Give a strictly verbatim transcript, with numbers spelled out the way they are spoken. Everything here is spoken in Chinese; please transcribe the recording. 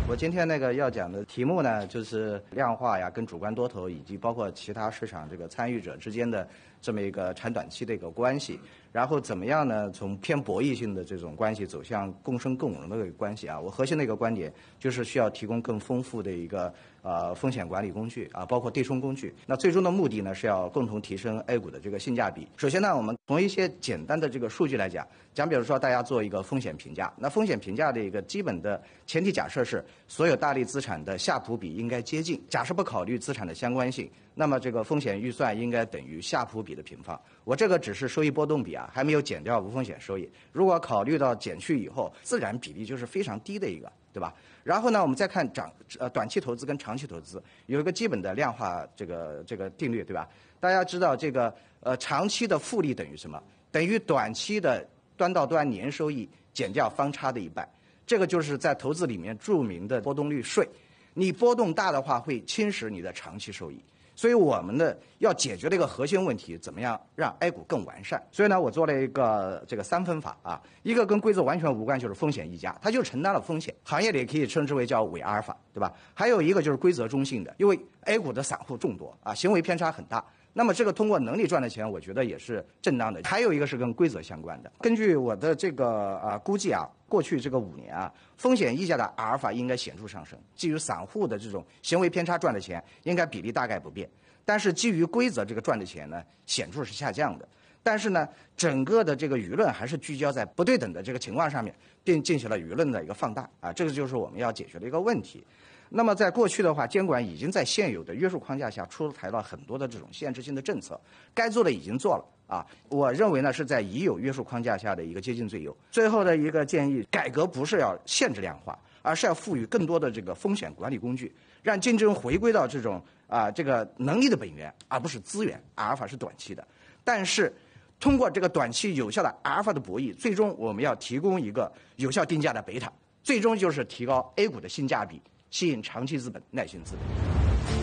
我今天那个要讲的题目呢，就是量化呀，跟主观多头以及包括其他市场这个参与者之间的这么一个长短期的一个关系，然后怎么样呢？从偏博弈性的这种关系走向共生共荣的一个关系啊。我核心的一个观点就是需要提供更丰富的一个呃风险管理工具啊，包括对冲工具。那最终的目的呢，是要共同提升 A 股的这个性价比。首先呢，我们从一些简单的这个数据来讲，讲比如说大家做一个风险评价，那风险评价的一个基本的前提假设是所有大类资产的夏普比应该接近。假设不考虑资产的相关性，那么这个风险预算应该等于夏普比的平方。我这个只是收益波动比啊，还没有减掉无风险收益。如果考虑到减去以后，自然比例就是非常低的一个，对吧？然后呢，我们再看长呃短期投资跟长期投资有一个基本的量化这个这个定律，对吧？大家知道这个呃长期的复利等于什么？等于短期的端到端年收益减掉方差的一半。这个就是在投资里面著名的波动率税，你波动大的话会侵蚀你的长期收益。所以我们的要解决的一个核心问题，怎么样让 A 股更完善？所以呢，我做了一个这个三分法啊，一个跟规则完全无关，就是风险溢价，它就承担了风险，行业里可以称之为叫伪阿尔法，对吧？还有一个就是规则中性的，因为 A 股的散户众多啊，行为偏差很大。那么这个通过能力赚的钱，我觉得也是正当的。还有一个是跟规则相关的。根据我的这个啊估计啊，过去这个五年啊，风险溢价的阿尔法应该显著上升。基于散户的这种行为偏差赚的钱，应该比例大概不变。但是基于规则这个赚的钱呢，显著是下降的。但是呢，整个的这个舆论还是聚焦在不对等的这个情况上面，并进行了舆论的一个放大啊，这个就是我们要解决的一个问题。那么在过去的话，监管已经在现有的约束框架下出台了很多的这种限制性的政策，该做的已经做了啊。我认为呢是在已有约束框架下的一个接近最优。最后的一个建议，改革不是要限制量化，而是要赋予更多的这个风险管理工具，让竞争回归到这种啊这个能力的本源，而不是资源。阿尔法是短期的，但是通过这个短期有效的阿尔法的博弈，最终我们要提供一个有效定价的贝塔，最终就是提高 A 股的性价比，吸引长期资本、耐心资本。